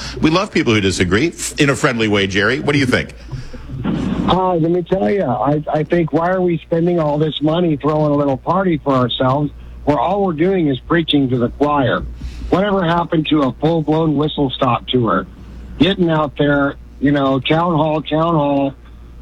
We love people who disagree in a friendly way, Jerry. What do you think? Let me tell you, I think, why are we spending all this money throwing a little party for ourselves where all we're doing is preaching to the choir? Whatever happened to a full-blown whistle-stop tour? Getting out there, town hall,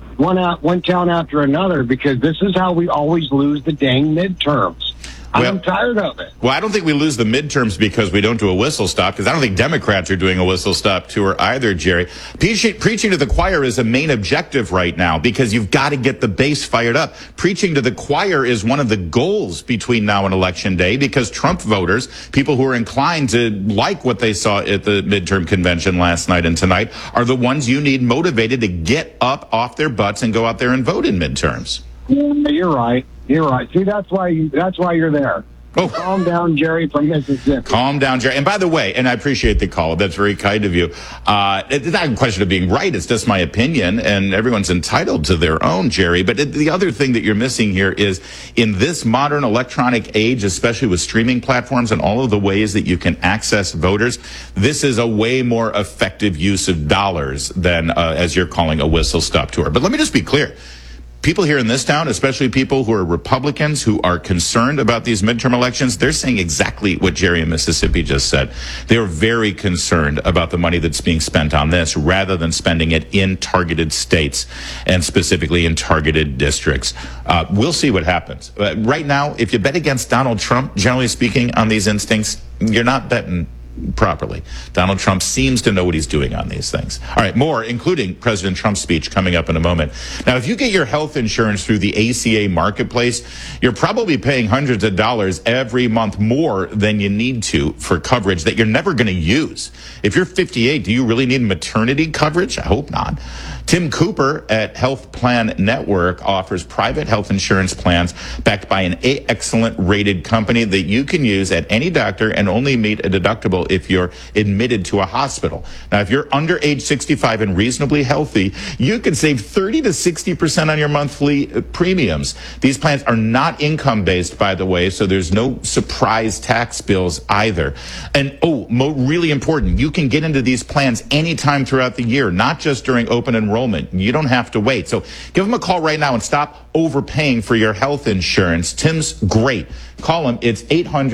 one town after another, because this is how we always lose the dang midterms. I'm tired of it. Well, I don't think we lose the midterms because we don't do a whistle stop, because I don't think Democrats are doing a whistle stop tour either, Jerry. Preaching to the choir is a main objective right now because you've got to get the base fired up. Preaching to the choir is one of the goals between now and Election Day, because Trump voters, people who are inclined to like what they saw at the midterm convention last night and tonight, are the ones you need motivated to get up off their butts and go out there and vote in midterms. Yeah, you're right. See, that's why you're there. Oh. Calm down, Jerry from Mississippi. Calm down, Jerry. And by the way, and I appreciate the call. That's very kind of you. It's not a question of being right. It's just my opinion, and everyone's entitled to their own, Jerry. But the other thing that you're missing here is, in this modern electronic age, especially with streaming platforms and all of the ways that you can access voters, this is a way more effective use of dollars than, as you're calling, a whistle-stop tour. But let me just be clear. People here in this town, especially people who are Republicans who are concerned about these midterm elections, they're saying exactly what Jerry in Mississippi just said. They are very concerned about the money that's being spent on this rather than spending it in targeted states and specifically in targeted districts. We'll see what happens. Right now, if you bet against Donald Trump, generally speaking, on these instincts, you're not betting properly. Donald Trump seems to know what he's doing on these things. All right, more, including President Trump's speech, coming up in a moment. Now, if you get your health insurance through the ACA marketplace, you're probably paying hundreds of dollars every month more than you need to for coverage that you're never going to use. If you're 58, do you really need maternity coverage? I hope not. Tim Cooper at Health Plan Network offers private health insurance plans backed by an excellent rated company that you can use at any doctor and only meet a deductible if you're admitted to a hospital. Now, if you're under age 65 and reasonably healthy, you can save 30 to 60% on your monthly premiums. These plans are not income-based, by the way, so there's no surprise tax bills either. And, really important, you can get into these plans anytime throughout the year, not just during open enrollment. You don't have to wait. So give him a call right now and stop overpaying for your health insurance. Tim's great. Call him. It's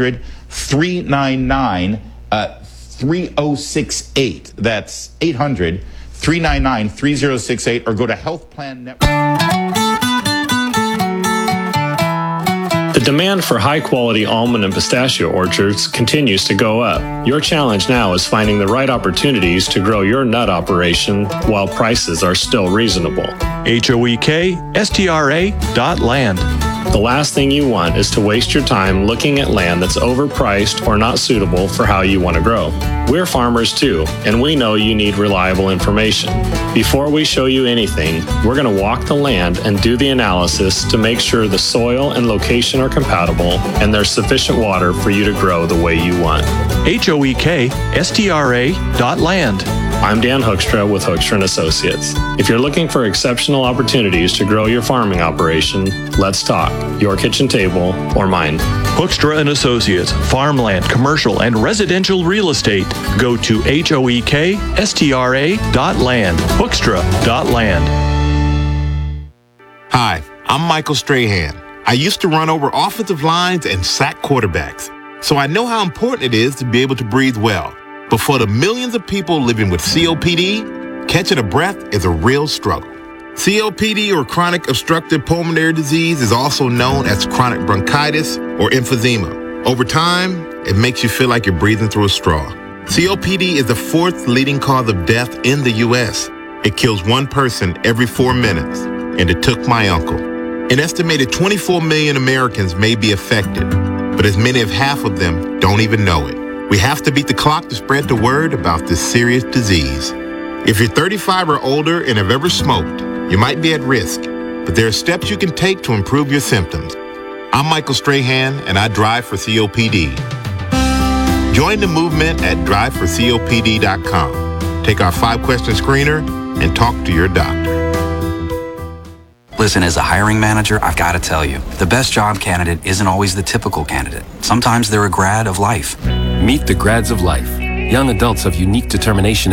800-399-3068. That's 800-399-3068, or go to Health Plan Network. The demand for high-quality almond and pistachio orchards continues to go up. Your challenge now is finding the right opportunities to grow your nut operation while prices are still reasonable. HOEKSTRA.land. The last thing you want is to waste your time looking at land that's overpriced or not suitable for how you want to grow. We're farmers too, and we know you need reliable information. Before we show you anything, we're going to walk the land and do the analysis to make sure the soil and location are compatible and there's sufficient water for you to grow the way you want. HOEKSTRA.land. I'm Dan Hoekstra with Hoekstra & Associates. If you're looking for exceptional opportunities to grow your farming operation, let's talk. Your kitchen table or mine. Hoekstra & Associates, farmland, commercial, and residential real estate. Go to HOEKSTRA.land. Hoekstra.land. Hi, I'm Michael Strahan. I used to run over offensive lines and sack quarterbacks, so I know how important it is to be able to breathe well. But for the millions of people living with COPD, catching a breath is a real struggle. COPD, or chronic obstructive pulmonary disease, is also known as chronic bronchitis or emphysema. Over time, it makes you feel like you're breathing through a straw. COPD is the fourth leading cause of death in the U.S. It kills one person every 4 minutes, and it took my uncle. An estimated 24 million Americans may be affected, but as many as half of them don't even know it. We have to beat the clock to spread the word about this serious disease. If you're 35 or older and have ever smoked, you might be at risk, but there are steps you can take to improve your symptoms. I'm Michael Strahan, and I drive for COPD. Join the movement at driveforcopd.com. Take our 5-question screener and talk to your doctor. Listen, as a hiring manager, I've got to tell you, the best job candidate isn't always the typical candidate. Sometimes they're a grad of life. Meet the grads of life. Young adults of unique determination